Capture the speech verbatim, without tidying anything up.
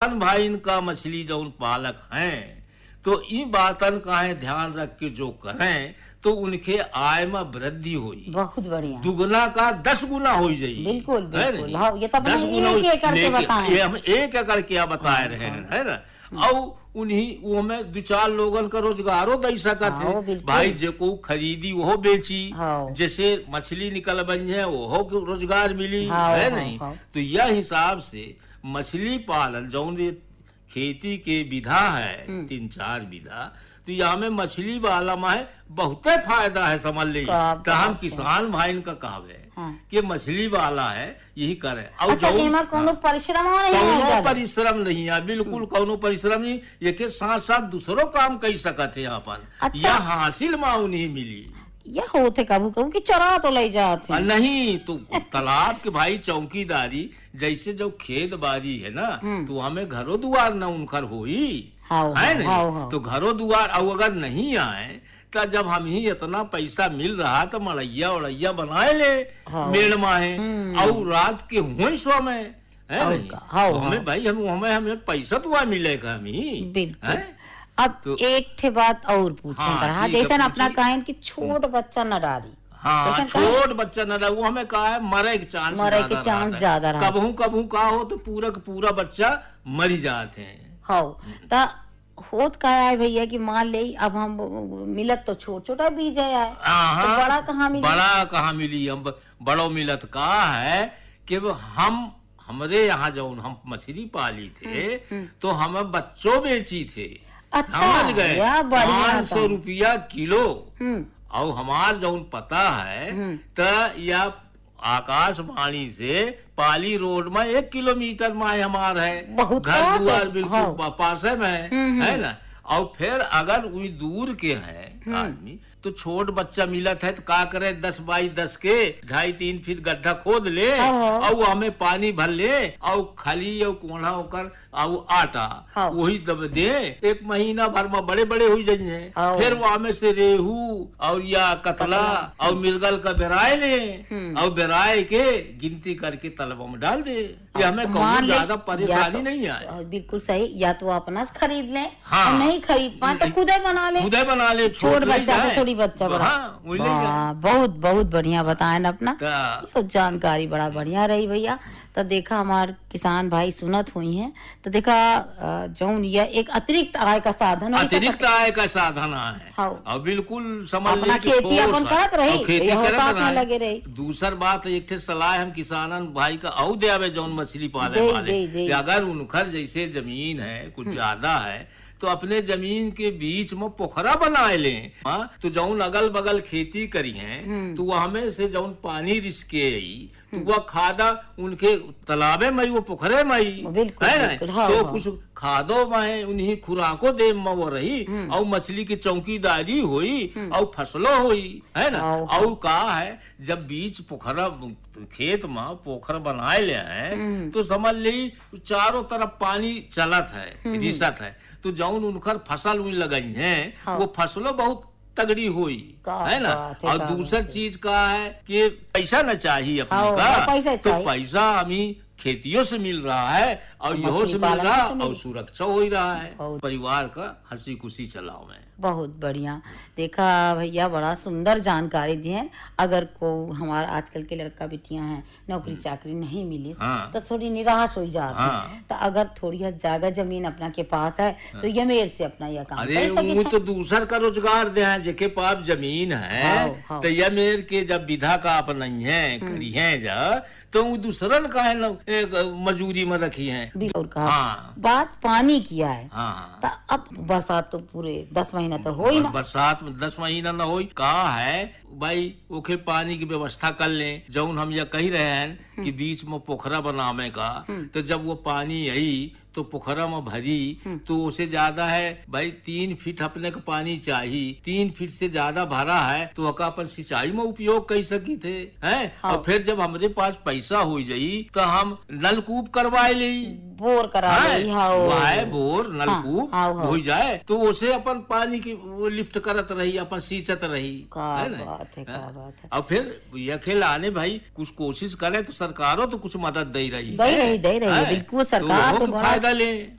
किसान भाई इनका मछली जौन पालक हैं तो इ बातन काहे ध्यान रख के जो करें तो उनके आय में वृद्धि हुई, बहुत बढ़िया, दुगना का दस गुना हो जाई। बिल्कुल बिल्कुल। हाँ, ये तो दस गुना एक एकड़ के बताएं, ये हम एक एकड़ क्या बताए रहे हैं, है ना। और उन्हीं वो में दो चार लोगन का रोजगारो दे सकत है भाई, जे को खरीदी वो बेची, जैसे मछली निकल बन है वो रोजगार मिली, है नहीं। तो यह हिसाब से मछली पालन जौन खेती के विधा है तीन चार विधा, तो यहाँ में मछली वाला में बहुत फायदा है, समझ ली। तो हम किसान भाई का कहवे हाँ। कि मछली वाला है यही करे। और अच्छा, कोनो परिश्रम नहीं, कोनो परिश्रम नहीं है, बिल्कुल कोनो परिश्रम नहीं। ये के साथ साथ दूसरों काम कर सकते हैं अपन। अच्छा। यह हासिल माँ नहीं मिली, यह होते कबू कबू की चरा तो ले जाते नहीं। तो तालाब के भाई चौकीदारी जैसे जो खेत बाड़ी है ना, तो हमें घरों दुआर न उनकर होई है नहीं। तो घरों दुआर और अगर नहीं आए तो जब हम ही इतना पैसा मिल रहा तो मड़ैया उड़ैया बनाए ले मेड़ माहे और रात के हुए सो में है नहीं। तो हमें भाई हम हमें हमें पैसा तो मिलेगा हम ही। अब तो, एक ठे बात और पूछे हाँ, जैसे अपना कहें कि छोट बच्चा न डाली, हाँ, छोट बच्चा न डाली, वो हमें कहा है मरे के चांस मरे के चांस ज्यादा रहा। कबहू कबहू का हो तो पूरा का पूरा बच्चा मरी जाते हैं। हाँ, तो होत का है भैया कि मान ले अब हम मिलत तो छोट छोटा बीज है, तो बड़ा कहाँ मिली, बड़ा कहाँ मिली। हम बड़ो मिलत का है कि हम हमारे यहाँ जो हम मछली पाली थे तो हम बच्चों बेची थे। अच्छा, समझ गए, पाँच सौ रुपया किलो। और हमार जो पता है तो यह आकाशवाणी से पाली रोड में एक किलोमीटर में हमार है, घर दुआर बिल्कुल पास में है ना। और फिर अगर वही दूर के हैं आदमी तो छोट बच्चा मिलत है तो का करे, दस बाई दस के ढाई तीन फीट गड्ढा खोद ले और हमें पानी भर ले और खाली और कोढ़ा होकर और आटा वही दब दे, एक महीना भर में बड़े बड़े हो जाएंगे। फिर वहां में से रेहू और या कतला और मिर्गल का बेराए ले और बेराए के गिनती करके तलबों में डाल दे। ये हमें कौन ज्यादा परेशानी नहीं आए। बिल्कुल सही, या तो अपना खरीद ले, नहीं खरीद पाए तो खुद बना ले, खुद बना ले, छोट बच्चा से थोड़ी बच्चा बड़ा। हाँ, बहुत बहुत बढ़िया बताए ना अपना, तो जानकारी बड़ा बढ़िया रही भैया। तो देखा हमारे किसान भाई सुनत हुई हैं, तो देखा जौन यह एक अतिरिक्त आय का साधन, अतिरिक्त आय का साधन है। हाँ। और बिल्कुल समझ अपना खेती अपन करत रही, खेती करत लगे रही। दूसर बात एक थे सलाह हम किसानन भाई का औ दे जौन मछली पाले वाले, अगर उनकर जैसे जमीन है कुछ ज्यादा है तो अपने जमीन के बीच में पोखरा बनाए ले, तो जौन अगल बगल खेती करी है तो वह हमें से जौन पानी रिसके आई तो वह खादा उनके तालाबे में वो पोखरे में है ना। हाँ, तो हाँ। कुछ खादो में उन्हीं खुराको दे में वो रही और मछली की चौकीदारी हुई और फसलों हुई, है ना। और कहा है जब बीच पोखरा खेत में पोखर बनाए ले हैं तो समझ ली चारों तरफ पानी चलत है, रिसत है, तो जौन उनकर फसल उन लगाई है वो फसलों बहुत तगड़ी हुई, है ना। और दूसर चीज का है कि पैसा न चाहिए अपने का, पैसा तो पैसा हमें खेतियों से मिल रहा है और यहो से मिल रहा है और सुरक्षा हो ही रहा है, परिवार का हंसी खुशी चलाओ में। बहुत बढ़िया देखा भैया, बड़ा सुंदर जानकारी दी है। अगर को हमारा आजकल के लड़का बेटियां हैं नौकरी चाकरी नहीं मिली हाँ। तो थोड़ी निराश हो जाती हाँ। है। तो अगर थोड़ी जगह जमीन अपना के पास है हाँ। तो ये मेर से अपना यह काम अरे वो तो दूसर का रोजगार दे हैं, जेके पास जमीन है हाँ, हाँ। तो यह मेर के जब विधा का अपना है करी है जा तो वो दूसरन का है मजूरी में रखी है। हाँ। बात पानी किया है हाँ। तो अब बरसात तो पूरे दस महीना तो हो ही ना, बरसात में दस महीना न हो, कहा है भाई ओके पानी की व्यवस्था कर लें। जौन हम यह कही रहे हैं कि बीच में पोखरा बनावे का, तो जब वो पानी आई तो पोखरा में भरी तो उसे ज्यादा है भाई तीन फीट अपने का पानी चाहिए, तीन फीट से ज्यादा भरा है तो वका अपन सिंचाई में उपयोग कर सकी थे हैं। हाँ। और फिर जब हमारे पास पैसा हो जाई तो हम नलकूप करवाए ले, बोर करा ले, हाँ, बोर नलकूप हाँ, हाँ, हो जाए तो उसे अपन पानी की वो लिफ्ट करत रही, अपन सींचत रही, है ना। और फिर यह खेल आने भाई कुछ कोशिश करे तो सरकारों तो कुछ मदद दे रही दे रही दे रही बिल्कुल, सरकार तो फायदा ले।